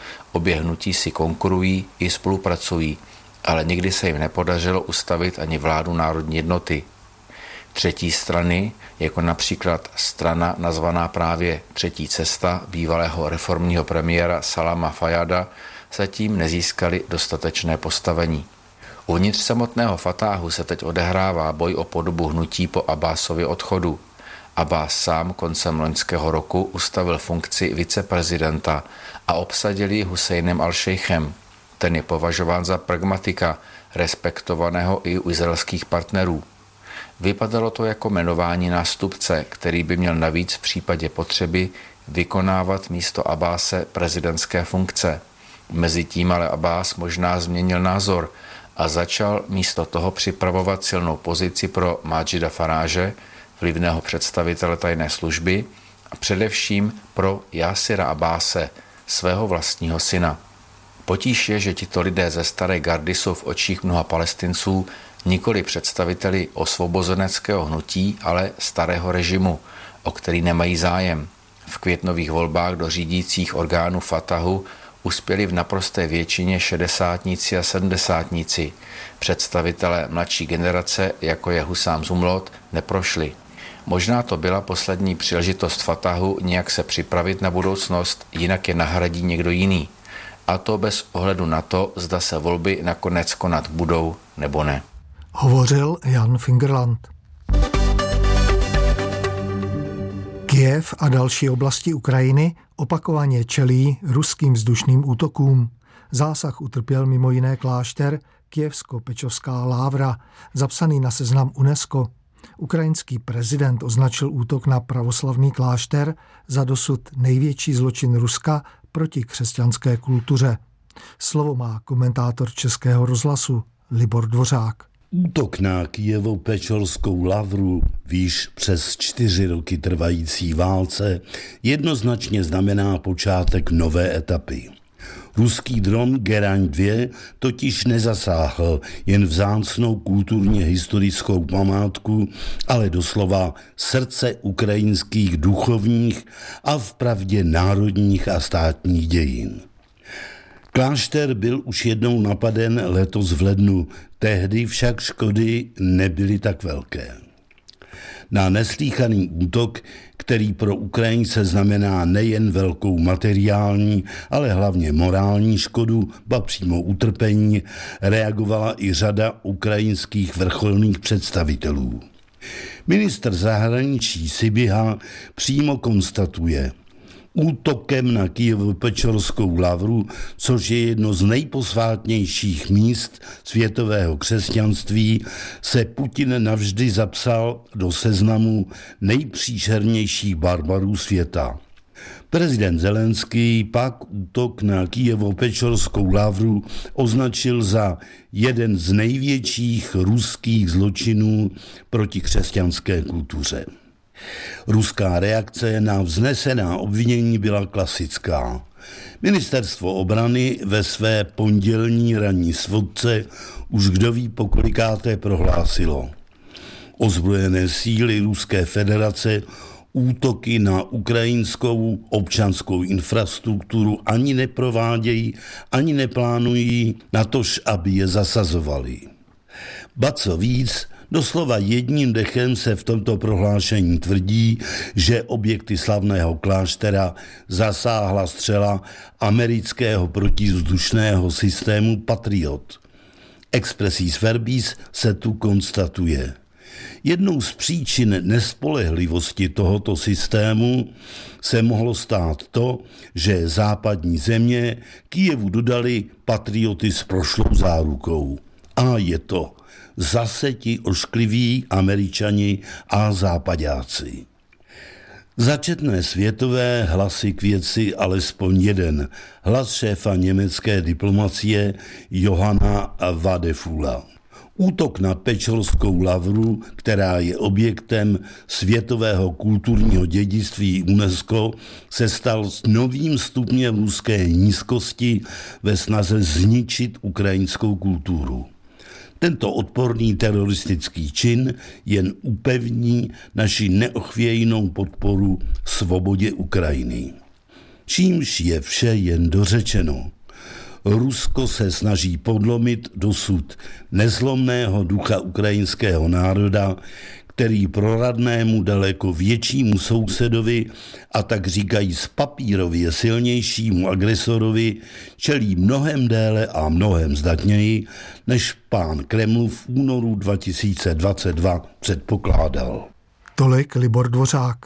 Obě hnutí si konkurují i spolupracují, ale nikdy se jim nepodařilo ustavit ani vládu národní jednoty. Třetí strany, jako například strana nazvaná právě Třetí cesta bývalého reformního premiéra Salama Fayada, zatím nezískaly dostatečné postavení. Uvnitř samotného Fatáhu se teď odehrává boj o podobu hnutí po Abbásově odchodu. Abbás sám koncem loňského roku ustavil funkci viceprezidenta a obsadil ji Husejnem al-Šejchem. Ten je považován za pragmatika, respektovaného i u izraelských partnerů. Vypadalo to jako jmenování nástupce, který by měl navíc v případě potřeby vykonávat místo Abbáse prezidentské funkce. Mezitím ale Abbás možná změnil názor a začal místo toho připravovat silnou pozici pro Májida Faráže, vlivného představitele tajné služby, a především pro Jásira Abbáse, svého vlastního syna. Potíž je, že tito lidé ze staré gardy jsou v očích mnoha Palestinců nikoli představiteli osvobozeneckého hnutí, ale starého režimu, o který nemají zájem. V květnových volbách do řídících orgánů Fatahu uspěli v naprosté většině šedesátníci a sedmdesátníci. Představitelé mladší generace, jako je Husám Zumlot, neprošli. Možná to byla poslední příležitost Fatahu nějak se připravit na budoucnost, jinak je nahradí někdo jiný. A to bez ohledu na to, zda se volby nakonec konat budou nebo ne. Hovořil Jan Fingerland. Kyjev a další oblasti Ukrajiny opakovaně čelí ruským vzdušným útokům. Zásah utrpěl mimo jiné klášter Kyjevsko-Pečovská lávra, zapsaný na seznam UNESCO. Ukrajinský prezident označil útok na pravoslavný klášter za dosud největší zločin Ruska proti křesťanské kultuře. Slovo má komentátor Českého rozhlasu Libor Dvořák. Útok na Kyjevo-Pečorskou lavru v již přes 4 roky trvající válce jednoznačně znamená počátek nové etapy. Ruský dron Geraň 2 totiž nezasáhl jen vzácnou kulturně historickou památku, ale doslova srdce ukrajinských duchovních a vpravdě národních a státních dějin. Klášter byl už jednou napaden letos v lednu, tehdy však škody nebyly tak velké. Na neslýchaný útok, který pro Ukrajince znamená nejen velkou materiální, ale hlavně morální škodu, ba přímo utrpení, reagovala i řada ukrajinských vrcholných představitelů. Ministr zahraničí Sybiha přímo konstatuje: útokem na Kyjevo-Pečorskou lavru, což je jedno z nejposvátnějších míst světového křesťanství, se Putin navždy zapsal do seznamu nejpříšernějších barbarů světa. Prezident Zelenský pak útok na Kyjevo-Pečorskou lavru označil za jeden z největších ruských zločinů proti křesťanské kultuře. Ruská reakce na vznesená obvinění byla klasická. Ministerstvo obrany ve své pondělní ranní svodce už kdo ví pokolikáté prohlásilo: ozbrojené síly Ruské federace útoky na ukrajinskou občanskou infrastrukturu ani neprovádějí, ani neplánují, natož aby je zasazovali. Ba co víc, doslova jedním dechem se v tomto prohlášení tvrdí, že objekty slavného kláštera zasáhla střela amerického protivzdušného systému Patriot. Expressis verbis se tu konstatuje: jednou z příčin nespolehlivosti tohoto systému se mohlo stát to, že západní země Kyjevu dodali patrioty s prošlou zárukou. A je to zase ti oškliví Američani a západáci. Začetné světové hlasy k věci alespoň jeden, hlas šéfa německé diplomacie Johanna Vadefula. Útok na Pečorskou lavru, která je objektem světového kulturního dědictví UNESCO, se stal novým stupněm ruské nízkosti ve snaze zničit ukrajinskou kulturu. Tento odporný teroristický čin jen upevní naši neochvějnou podporu svobodě Ukrajiny. čímž je vše jen dořečeno. Rusko se snaží podlomit dosud nezlomného ducha ukrajinského národa, který proradnému daleko většímu sousedovi a tak říkají papírově silnějšímu agresorovi čelí mnohem déle a mnohem zdatněji, než pán Kreml v únoru 2022 předpokládal. Tolik Libor Dvořák.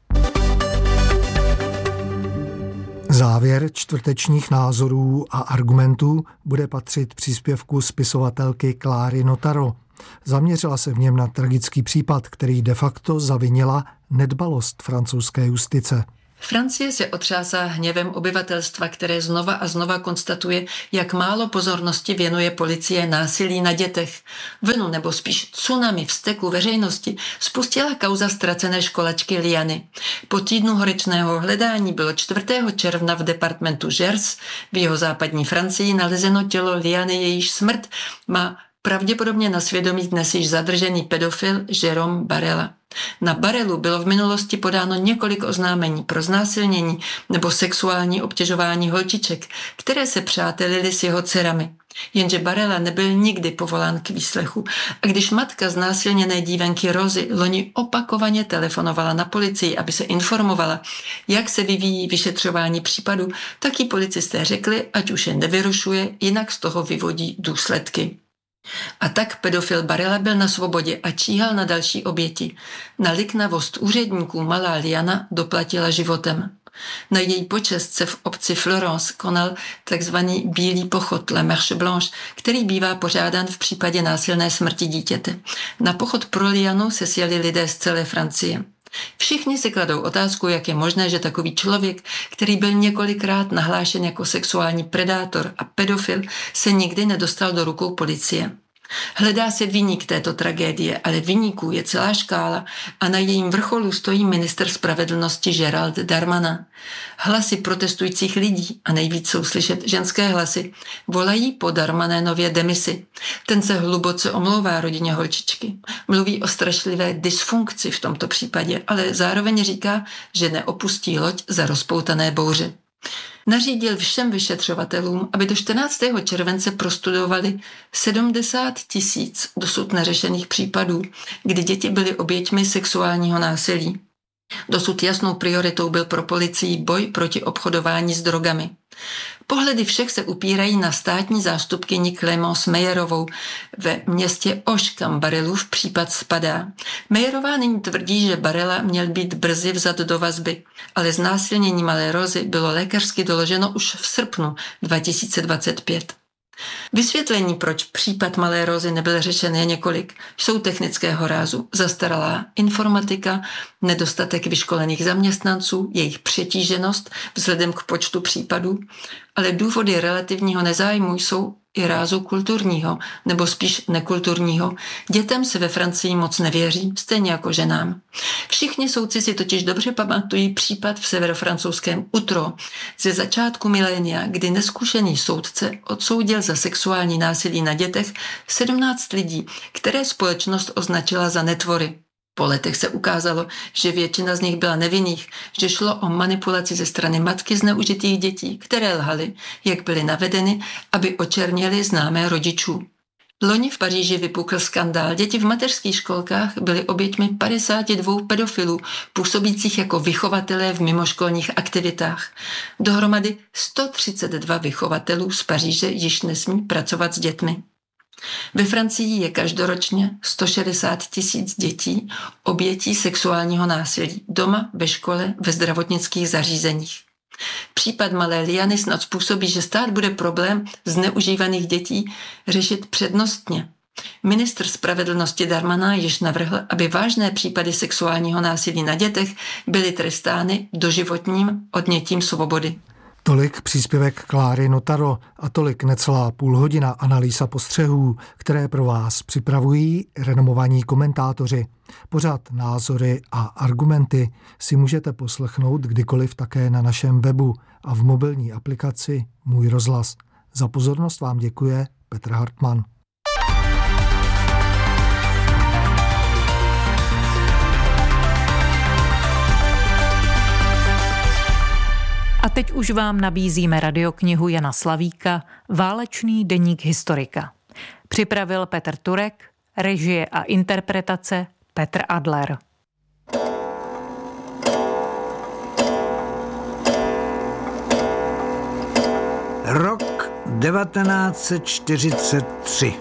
Závěr čtvrtečních názorů a argumentů bude patřit příspěvku spisovatelky Kláry Notaro. Zaměřila se v něm na tragický případ, který de facto zavinila nedbalost francouzské justice. Francie se otřásá hněvem obyvatelstva, které znova a znova konstatuje, jak málo pozornosti věnuje policie násilí na dětech. Vlnu nebo spíš tsunami vzteku veřejnosti spustila kauza ztracené školačky Liany. Po týdnu horečného hledání bylo 4. června v departementu Gers v jeho západní Francii nalezeno tělo Liany, jejíž smrt má pravděpodobně na svědomí dnes již zadržený pedofil Jérôme Barela. Na Barelu bylo v minulosti podáno několik oznámení pro znásilnění nebo sexuální obtěžování holčiček, které se přátelily s jeho dcerami. Jenže Barela nebyl nikdy povolán k výslechu a když matka znásilněné dívenky Rozy loni opakovaně telefonovala na policii, aby se informovala, jak se vyvíjí vyšetřování případu, tak jí policisté řekli, ať už je nevyrušuje, jinak z toho vyvodí důsledky. A tak pedofil Barela byl na svobodě a číhal na další oběti. Na liknavost úředníků malá Liana doplatila životem. Na její počest se v obci Florence konal takzvaný bílý pochod La Marche Blanche, který bývá pořádán v případě násilné smrti dítěte. Na pochod pro Lianu se sjeli lidé z celé Francie. Všichni si kladou otázku, jak je možné, že takový člověk, který byl několikrát nahlášen jako sexuální predátor a pedofil, se nikdy nedostal do rukou policie. Hledá se viník této tragédie, ale viníků je celá škála a na jejím vrcholu stojí ministr spravedlnosti Gérald Darmanin. Hlasy protestujících lidí, a nejvíc jsou slyšet ženské hlasy, volají po Darmaninově demisi. Ten se hluboce omlouvá rodině holčičky. Mluví o strašlivé dysfunkci v tomto případě, ale zároveň říká, že neopustí loď za rozpoutané bouře. Nařídil všem vyšetřovatelům, aby do 14. července prostudovali 70 000 dosud neřešených případů, kdy děti byly oběťmi sexuálního násilí. Dosud jasnou prioritou byl pro policii boj proti obchodování s drogami. Pohledy všech se upírají na státní zástupkyni Clémence Meyerovou ve městě Auch, kam Barelův případ spadá. Meyerová nyní tvrdí, že Barela měl být brzy vzat do vazby, ale znásilnění malé Rozy bylo lékařsky doloženo už v srpnu 2025. Vysvětlení, proč případ malé Rozy nebyl řešen, je několik. Jsou technického rázu: zastaralá informatika, nedostatek vyškolených zaměstnanců, jejich přetíženost vzhledem k počtu případů, ale důvody relativního nezájmu jsou i rázu kulturního, nebo spíš nekulturního. Dětem se ve Francii moc nevěří, stejně jako ženám. Všichni soudci si totiž dobře pamatují případ v severofrancouzském Utro ze začátku milénia, kdy neskušený soudce odsoudil za sexuální násilí na dětech 17 lidí, které společnost označila za netvory. Po letech se ukázalo, že většina z nich byla nevinných, že šlo o manipulaci ze strany matky zneužitých dětí, které lhaly, jak byly navedeny, aby očernili známé rodičů. Loni v Paříži vypukl skandál. Děti v mateřských školkách byly oběťmi 52 pedofilů, působících jako vychovatelé v mimoškolních aktivitách. Dohromady 132 vychovatelů z Paříže již nesmí pracovat s dětmi. Ve Francii je každoročně 160 000 dětí obětí sexuálního násilí doma, ve škole, ve zdravotnických zařízeních. Případ malé Liany snad způsobí, že stát bude problém zneužívaných dětí řešit přednostně. Ministr spravedlnosti Darmanin již navrhl, aby vážné případy sexuálního násilí na dětech byly trestány doživotním odnětím svobody. Tolik příspěvek Kláry Notaro a tolik necelá půlhodina analýz a postřehů, které pro vás připravují renomovaní komentátoři. Pořad Názory a argumenty si můžete poslechnout kdykoliv také na našem webu a v mobilní aplikaci Můj rozhlas. Za pozornost vám děkuje Petr Hartmann. A teď už vám nabízíme radioknihu Jana Slavíka Válečný deník historika. Připravil Petr Turek, režie a interpretace Petr Adler. Rok 1943.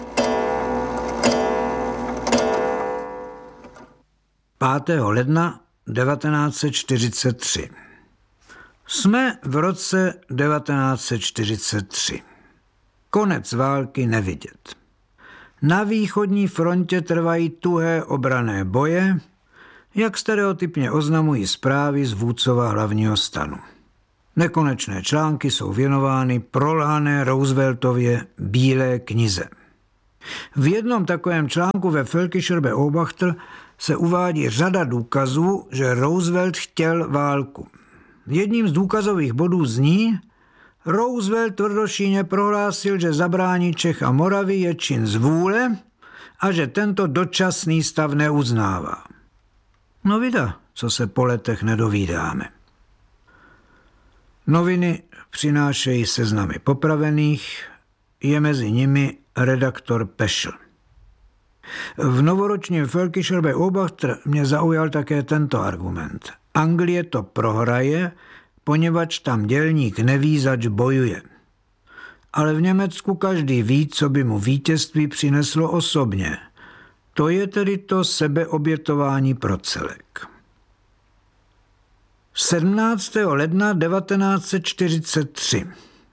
5. ledna 1943. Jsme v roce 1943. Konec války nevidět. Na východní frontě trvají tuhé obranné boje, jak stereotypně oznamují zprávy z Vůdcova hlavního stanu. Nekonečné články jsou věnovány prolhané Rooseveltově Bílé knize. V jednom takovém článku ve Völkischer Beobachter se uvádí řada důkazů, že Roosevelt chtěl válku. Jedním z důkazových bodů zní: Roosevelt tvrdošíjně prohlásil, že zabrání Čech a Moravy je čin zvůle a že tento dočasný stav neuznává. No vida, co se po letech nedovídáme. Noviny přinášejí seznamy popravených, je mezi nimi redaktor Peschel. V novoročním Völkischer Beobachter mě zaujal také tento argument. Anglie to prohraje, poněvadž tam dělník neví, zač bojuje. Ale v Německu každý ví, co by mu vítězství přineslo osobně. To je tedy to sebeobětování pro celek. 17. ledna 1943.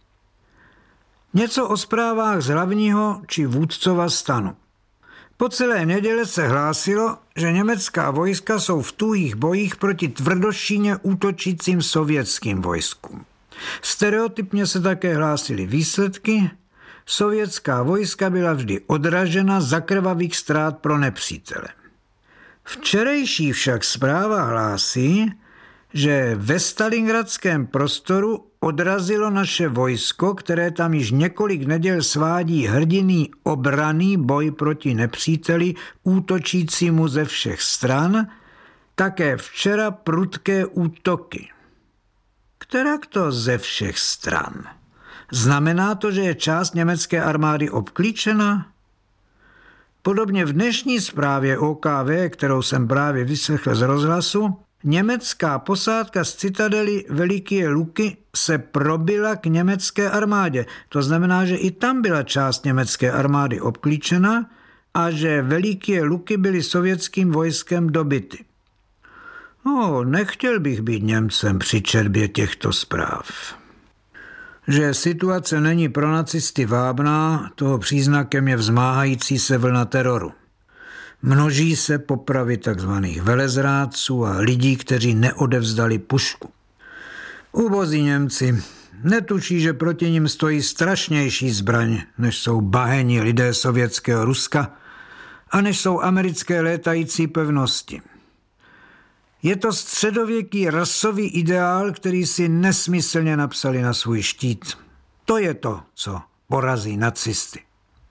Něco o zprávách z hlavního či Vůdcova stanu. Po celé neděle se hlásilo, že německá vojska jsou v tuhých bojích proti tvrdošíjně útočícím sovětským vojskům. Stereotypně se také hlásily výsledky. Sovětská vojska byla vždy odražena za krvavých ztrát pro nepřítele. Včerejší však zpráva hlásí, že ve stalingradském prostoru odrazilo naše vojsko, které tam již několik neděl svádí hrdinný obranný boj proti nepříteli útočícímu ze všech stran, také včera prudké útoky. Kterak to ze všech stran? Znamená to, že je část německé armády obklíčena? Podobně v dnešní zprávě OKV, kterou jsem právě vyslechl z rozhlasu, německá posádka z citadely Veliké Luky se probila k německé armádě. To znamená, že i tam byla část německé armády obklíčena a že Veliké Luky byly sovětským vojskem dobyty. No, nechtěl bych být Němcem při četbě těchto zpráv. Že situace není pro nacisty vábná, toho příznakem je vzmáhající se vlna teroru. Množí se popravy takzvaných velezrádců a lidí, kteří neodevzdali pušku. Ubozí Němci netuší, že proti nim stojí strašnější zbraň, než jsou bahení lidé sovětského Ruska a než jsou americké létající pevnosti. Je to středověký rasový ideál, který si nesmyslně napsali na svůj štít. To je to, co porazí nacisty.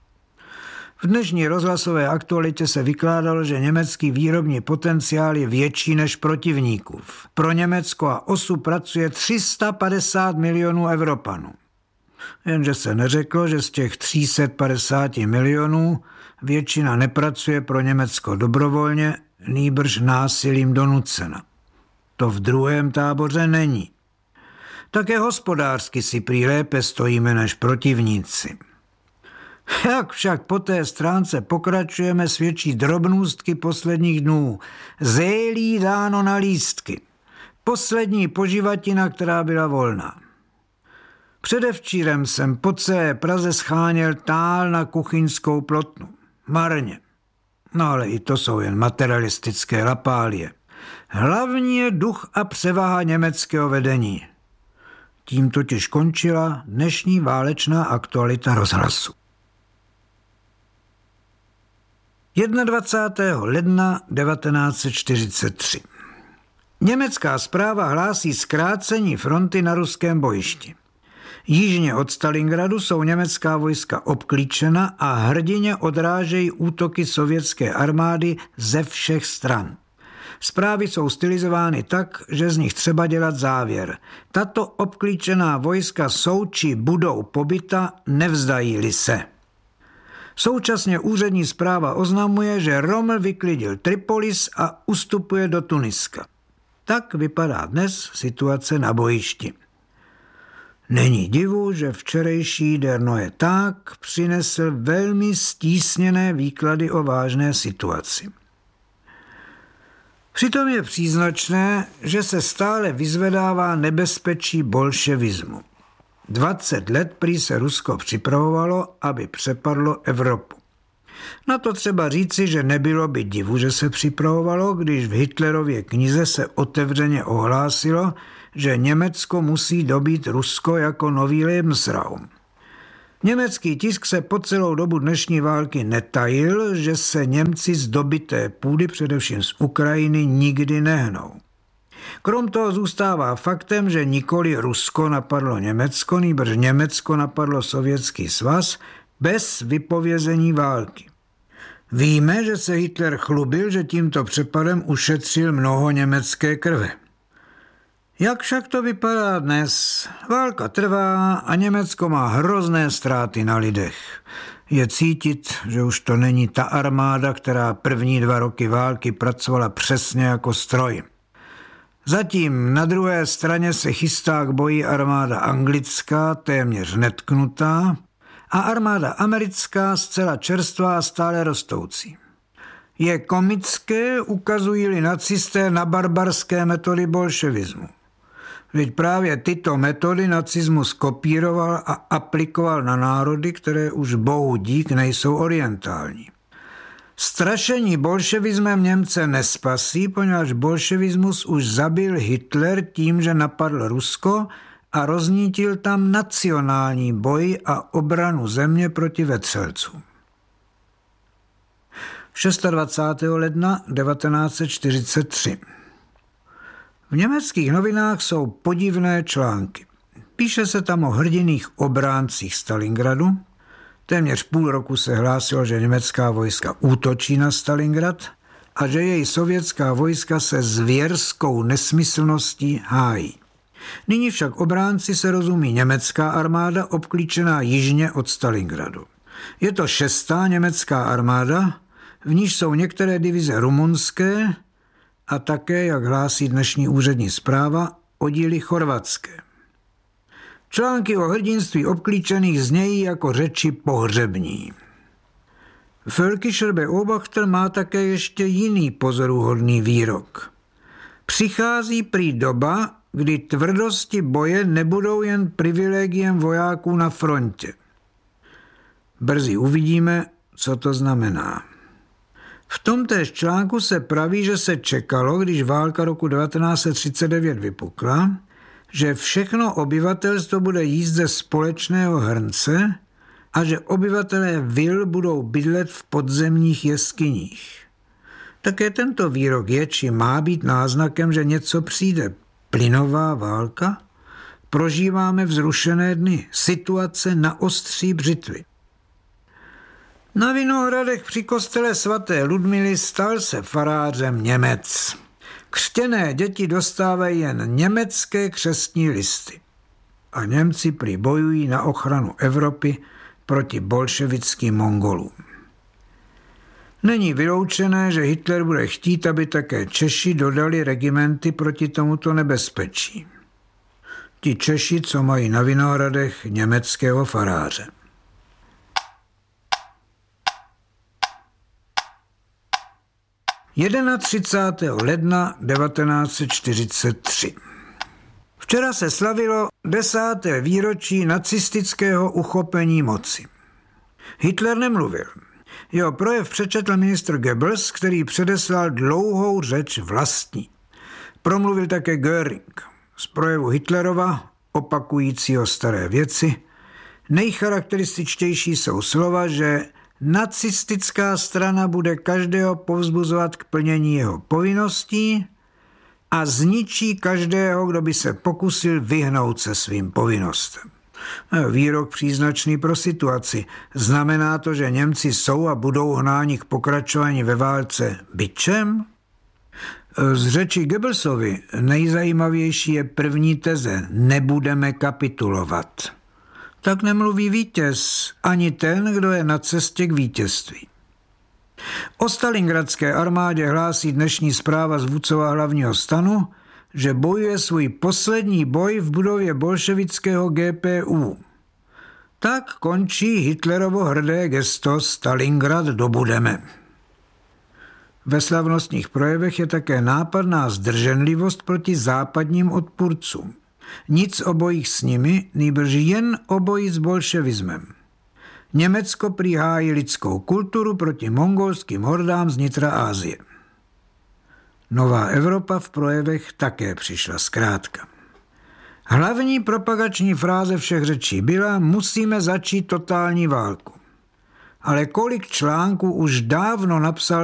V dnešní rozhlasové aktualitě se vykládalo, že německý výrobní potenciál je větší než protivníkův. Pro Německo a osu pracuje 350 milionů Evropanů. Jenže se neřeklo, že z těch 350 milionů většina nepracuje pro Německo dobrovolně, nýbrž násilím donucena. To v druhém táboře není. Také hospodářsky si prý lépe stojíme než protivníci. Jak však po té stránce pokračujeme, svědčí drobnůstky posledních dnů. Zélí dáno na lístky. Poslední poživatina, která byla volná. Předevčírem jsem po celé Praze scháněl tál na kuchyňskou plotnu. Marně. No ale i to jsou jen materialistické lapálie. Hlavní je duch a převaha německého vedení. Tím totiž končila dnešní válečná aktualita rozhlasu. 21. ledna 1943. Německá zpráva hlásí zkrácení fronty na ruském bojišti. Jižně od Stalingradu jsou německá vojska obklíčena a hrdinně odrážejí útoky sovětské armády ze všech stran. Zprávy jsou stylizovány tak, že z nich třeba dělat závěr. Tato obklíčená vojska jsou či budou pobyta, nevzdají-li se. Současně úřední zpráva oznamuje, že Rommel vyklidil Tripolis a ustupuje do Tuniska. Tak vypadá dnes situace na bojišti. Není divu, že včerejší Der Neue Tag přinesl velmi stísněné výklady o vážné situaci. Přitom je příznačné, že se stále vyzvedává nebezpečí bolševismu. 20 let prý se Rusko připravovalo, aby přepadlo Evropu. Na to třeba říci, že nebylo by divu, že se připravovalo, když v Hitlerově knize se otevřeně ohlásilo, že Německo musí dobít Rusko jako nový Lebensraum. Německý tisk se po celou dobu dnešní války netajil, že se Němci z dobyté půdy, především z Ukrajiny, nikdy nehnou. Krom toho zůstává faktem, že nikoli Rusko napadlo Německo, nýbrž Německo napadlo Sovětský svaz bez vypovězení války. Víme, že se Hitler chlubil, že tímto přepadem ušetřil mnoho německé krve. Jak však to vypadá dnes? Válka trvá a Německo má hrozné ztráty na lidech. Je cítit, že už to není ta armáda, která první 2 roky války pracovala přesně jako stroj. Zatím na druhé straně se chystá k boji armáda anglická, téměř netknutá, a armáda americká zcela čerstvá a stále rostoucí. Je komické, ukazují-li nacisté na barbarské metody bolševismu. Vždyť právě tyto metody nacismus kopíroval a aplikoval na národy, které už bohu dík nejsou orientální. Strašení bolševismem Němce nespasí, poněvadž bolševismus už zabil Hitler tím, že napadl Rusko a roznítil tam nacionální boj a obranu země proti vetřelcům. 26. ledna 1943. V německých novinách jsou podivné články. Píše se tam o hrdinných obráncích Stalingradu. Téměř půl roku se hlásilo, že německá vojska útočí na Stalingrad a že její sovětská vojska se zvěrskou nesmyslností hájí. Nyní však obránci se rozumí německá armáda obklíčená jižně od Stalingradu. Je to 6. německá armáda, v níž jsou některé divize rumunské a také, jak hlásí dnešní úřední zpráva, oddíly chorvatské. Články o hrdinství obklíčených znějí jako řeči pohřební. Völkischer Beobachter má také ještě jiný pozoruhodný výrok. Přichází prý doba, kdy tvrdosti boje nebudou jen privilegiem vojáků na frontě. Brzy uvidíme, co to znamená. V tomtéž článku se praví, že se čekalo, když válka roku 1939 vypukla, že všechno obyvatelstvo bude jíst ze společného hrnce a že obyvatelé vil budou bydlet v podzemních jeskyních. Také tento výrok je, či má být náznakem, že něco přijde. Plynová válka? Prožíváme vzrušené dny. Situace na ostří břitvy. Na Vinohradech při kostele svaté Ludmily stal se farářem Němec. Křtěné děti dostávají jen německé křestní listy. A Němci prý bojují na ochranu Evropy proti bolševickým Mongolům. Není vyloučené, že Hitler bude chtít, aby také Češi dodali regimenty proti tomuto nebezpečí. Ti Češi, co mají na Vinohradech německého faráře. - 31. ledna 1943. Včera se slavilo 10. výročí nacistického uchopení moci. Hitler nemluvil. Jeho projev přečetl ministr Goebbels, který předeslal dlouhou řeč vlastní. Promluvil také Göring. Z projevu Hitlerova, opakujícího staré věci, nejcharakterističtější jsou slova, že nacistická strana bude každého povzbuzovat k plnění jeho povinností a zničí každého, kdo by se pokusil vyhnout se svým povinnostem. Výrok příznačný pro situaci. Znamená to, že Němci jsou a budou hnáni k pokračování ve válce bičem? Z řeči Goebbelsovi nejzajímavější je první teze: nebudeme kapitulovat. Tak nemluví vítěz, ani ten, kdo je na cestě k vítězství. O stalingradské armádě hlásí dnešní zpráva z Vůcova hlavního stanu, že bojuje svůj poslední boj v budově bolševického GPU. Tak končí Hitlerovo hrdé gesto Stalingrad dobudeme. Ve slavnostních projevech je také nápadná zdrženlivost proti západním odpůrcům. Nic o bojích s nimi, nýbrž jen o boji s bolševismem. Německo prý hájí lidskou kulturu proti mongolským hordám z nitra Asie. Nová Evropa v projevech také přišla zkrátka. Hlavní propagační fráze všech řečí byla: musíme začít totální válku. Ale kolik článků už dávno napsal